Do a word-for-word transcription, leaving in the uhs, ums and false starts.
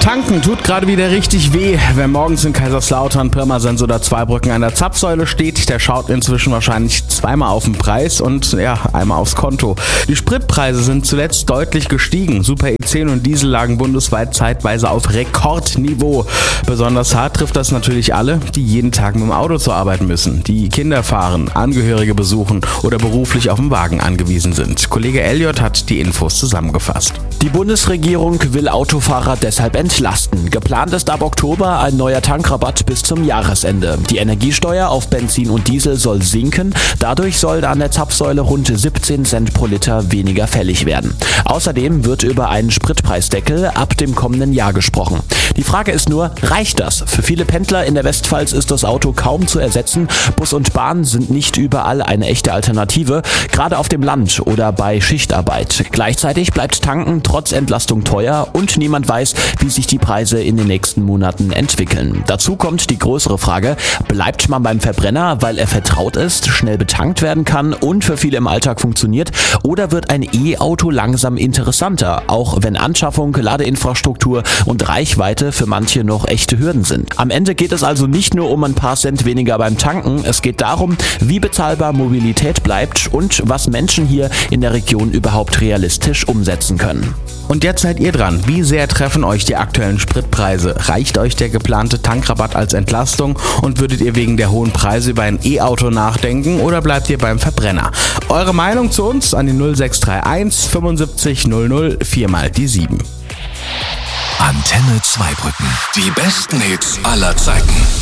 Tanken tut gerade wieder richtig weh. Wer morgens in Kaiserslautern, Pirmasens oder Zweibrücken an der Zapfsäule steht, der schaut inzwischen wahrscheinlich zweimal auf den Preis und ja, einmal aufs Konto. Die Spritpreise sind zuletzt deutlich gestiegen. Super E zehn und Diesel lagen bundesweit zeitweise auf Rekordniveau. Besonders hart trifft das natürlich alle, die jeden Tag mit dem Auto zur Arbeit müssen, die Kinder fahren, Angehörige besuchen oder beruflich auf den Wagen angewiesen sind. Kollege Elliot hat die Infos zusammengefasst. Die Bundesregierung will Autofahrer deshalb entlasten. Geplant ist ab Oktober ein neuer Tankrabatt bis zum Jahresende. Die Energiesteuer auf Benzin und Diesel soll sinken. Dadurch soll an der Zapfsäule rund siebzehn Cent pro Liter weniger fällig werden. Außerdem wird über einen Spritpreisdeckel ab dem kommenden Jahr gesprochen. Die Frage ist nur, reicht das? Für viele Pendler in der Westpfalz ist das Auto kaum zu ersetzen. Bus und Bahn sind nicht überall eine echte Alternative, gerade auf dem Land oder bei Schichtarbeit. Gleichzeitig bleibt Tanken trotz Entlastung teuer und niemand weiß, wie sich die Preise in den nächsten Monaten entwickeln. Dazu kommt die größere Frage, bleibt man beim Verbrenner, weil er vertraut ist, schnell betankt werden kann und für viele im Alltag funktioniert, oder wird ein E-Auto langsam interessanter, auch wenn Anschaffung, Ladeinfrastruktur und Reichweite für manche noch echte Hürden sind. Am Ende geht es also nicht nur um ein paar Cent weniger beim Tanken, es geht darum, wie bezahlbar Mobilität bleibt und was Menschen hier in der Region überhaupt realistisch umsetzen können. Und jetzt seid ihr dran. Wie sehr treffen euch die aktuellen Spritpreise? Reicht euch der geplante Tankrabatt als Entlastung und würdet ihr wegen der hohen Preise über ein E-Auto nachdenken oder bleibt ihr beim Verbrenner? Eure Meinung zu uns an die null sechs drei eins fünfundsiebzig null null vier mal die sieben. Antenne Zweibrücken. Die besten Hits aller Zeiten.